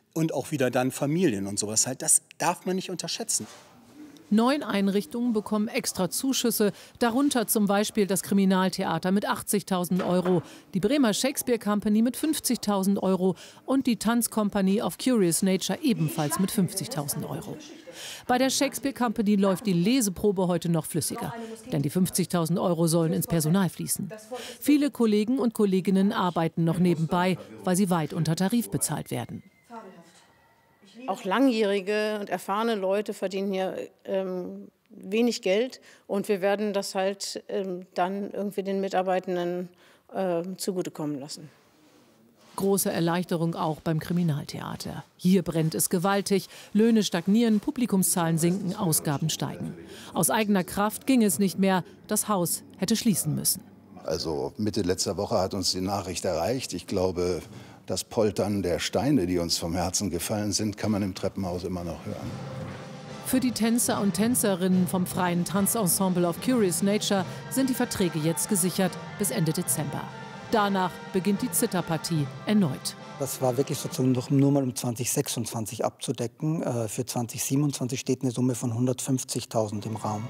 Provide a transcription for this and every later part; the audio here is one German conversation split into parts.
und auch wieder dann Familien und sowas halt. Das darf man nicht unterschätzen. 9 Einrichtungen bekommen extra Zuschüsse, darunter zum Beispiel das Kriminaltheater mit 80.000 €, die Bremer Shakespeare Company mit 50.000 € und die Tanzkompanie of Curious Nature ebenfalls mit 50.000 €. Bei der Shakespeare Company läuft die Leseprobe heute noch flüssiger, denn die 50.000 € sollen ins Personal fließen. Viele Kollegen und Kolleginnen arbeiten noch nebenbei, weil sie weit unter Tarif bezahlt werden. Auch langjährige und erfahrene Leute verdienen hier wenig Geld. Und wir werden das halt dann irgendwie den Mitarbeitenden zugutekommen lassen. Große Erleichterung auch beim Kriminaltheater. Hier brennt es gewaltig, Löhne stagnieren, Publikumszahlen sinken, Ausgaben steigen. Aus eigener Kraft ging es nicht mehr, das Haus hätte schließen müssen. Also Mitte letzter Woche hat uns die Nachricht erreicht. Ich glaube, das Poltern der Steine, die uns vom Herzen gefallen sind, kann man im Treppenhaus immer noch hören. Für die Tänzer und Tänzerinnen vom freien Tanzensemble of Curious Nature sind die Verträge jetzt gesichert bis Ende Dezember. Danach beginnt die Zitterpartie erneut. Das war wirklich sozusagen nur mal um 2026 abzudecken. Für 2027 steht eine Summe von 150.000 im Raum.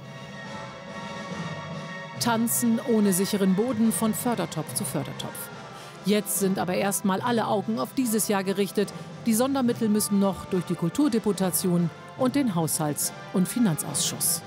Tanzen ohne sicheren Boden von Fördertopf zu Fördertopf. Jetzt sind aber erstmal alle Augen auf dieses Jahr gerichtet. Die Sondermittel müssen noch durch die Kulturdeputation und den Haushalts- und Finanzausschuss.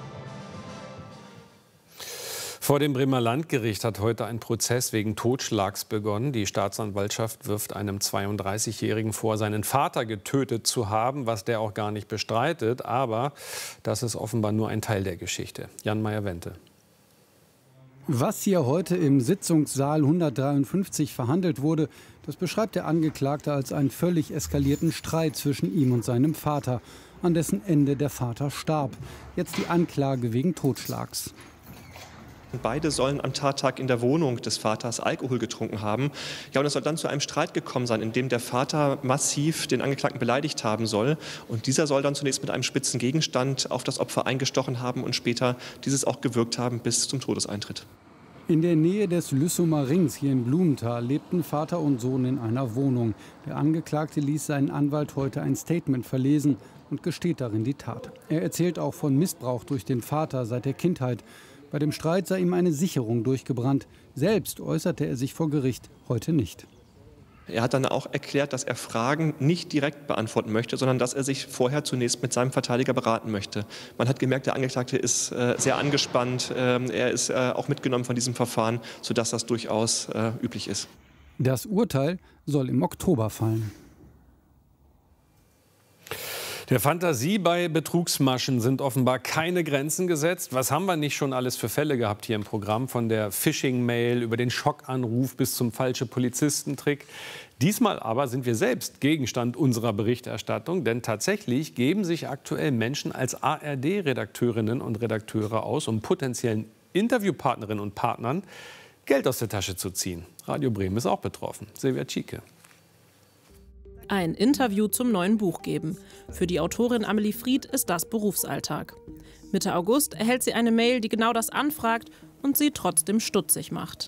Vor dem Bremer Landgericht hat heute ein Prozess wegen Totschlags begonnen. Die Staatsanwaltschaft wirft einem 32-Jährigen vor, seinen Vater getötet zu haben, was der auch gar nicht bestreitet. Aber das ist offenbar nur ein Teil der Geschichte. Jan Meyer-Wente. Was hier heute im Sitzungssaal 153 verhandelt wurde, das beschreibt der Angeklagte als einen völlig eskalierten Streit zwischen ihm und seinem Vater, an dessen Ende der Vater starb. Jetzt die Anklage wegen Totschlags. Beide sollen am Tattag in der Wohnung des Vaters Alkohol getrunken haben. Ja, und es soll dann zu einem Streit gekommen sein, in dem der Vater massiv den Angeklagten beleidigt haben soll. Und dieser soll dann zunächst mit einem spitzen Gegenstand auf das Opfer eingestochen haben und später dieses auch gewürgt haben bis zum Todeseintritt. In der Nähe des Lüssumer Rings hier in Blumenthal lebten Vater und Sohn in einer Wohnung. Der Angeklagte ließ seinen Anwalt heute ein Statement verlesen und gesteht darin die Tat. Er erzählt auch von Missbrauch durch den Vater seit der Kindheit. Bei dem Streit sei ihm eine Sicherung durchgebrannt. Selbst äußerte er sich vor Gericht heute nicht. Er hat dann auch erklärt, dass er Fragen nicht direkt beantworten möchte, sondern dass er sich vorher zunächst mit seinem Verteidiger beraten möchte. Man hat gemerkt, der Angeklagte ist sehr angespannt. Er ist auch mitgenommen von diesem Verfahren, sodass das durchaus üblich ist. Das Urteil soll im Oktober fallen. Der Fantasie bei Betrugsmaschen sind offenbar keine Grenzen gesetzt. Was haben wir nicht schon alles für Fälle gehabt hier im Programm? Von der Phishing-Mail über den Schockanruf bis zum falschen Polizistentrick. Diesmal aber sind wir selbst Gegenstand unserer Berichterstattung. Denn tatsächlich geben sich aktuell Menschen als ARD-Redakteurinnen und Redakteure aus, um potenziellen Interviewpartnerinnen und Partnern Geld aus der Tasche zu ziehen. Radio Bremen ist auch betroffen. Silvia Tschike. Ein Interview zum neuen Buch geben. Für die Autorin Amelie Fried ist das Berufsalltag. Mitte August erhält sie eine Mail, die genau das anfragt und sie trotzdem stutzig macht.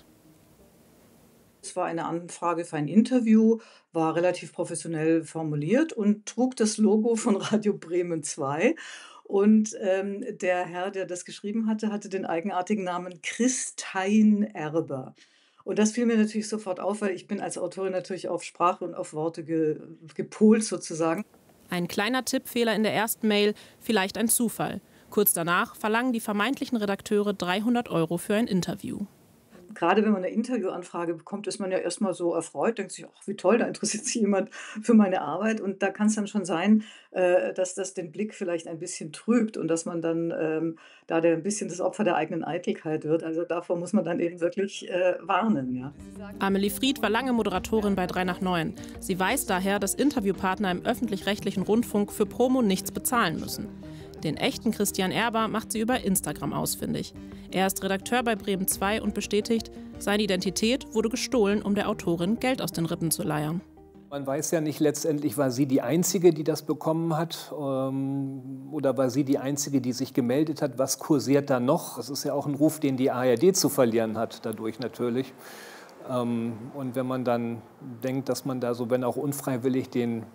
Es war eine Anfrage für ein Interview, war relativ professionell formuliert und trug das Logo von Radio Bremen 2. Und der Herr, der das geschrieben hatte, hatte den eigenartigen Namen Christein Erber. Und das fiel mir natürlich sofort auf, weil ich bin als Autorin natürlich auf Sprache und auf Worte gepolt sozusagen. Ein kleiner Tippfehler in der ersten Mail, vielleicht ein Zufall. Kurz danach verlangen die vermeintlichen Redakteure 300 € für ein Interview. Gerade wenn man eine Interviewanfrage bekommt, ist man ja erstmal so erfreut, denkt sich, ach wie toll, da interessiert sich jemand für meine Arbeit. Und da kann es dann schon sein, dass das den Blick vielleicht ein bisschen trübt und dass man dann da ein bisschen das Opfer der eigenen Eitelkeit wird. Also davor muss man dann eben wirklich warnen. Ja. Amelie Fried war lange Moderatorin bei 3 nach 9. Sie weiß daher, dass Interviewpartner im öffentlich-rechtlichen Rundfunk für Promo nichts bezahlen müssen. Den echten Christian Erber macht sie über Instagram ausfindig. Er ist Redakteur bei Bremen 2 und bestätigt, seine Identität wurde gestohlen, um der Autorin Geld aus den Rippen zu leiern. Man weiß ja nicht letztendlich, war sie die Einzige, die das bekommen hat, oder war sie die Einzige, die sich gemeldet hat. Was kursiert da noch? Das ist ja auch ein Ruf, den die ARD zu verlieren hat, dadurch natürlich. Und wenn man dann denkt, dass man da so, wenn auch unfreiwillig, den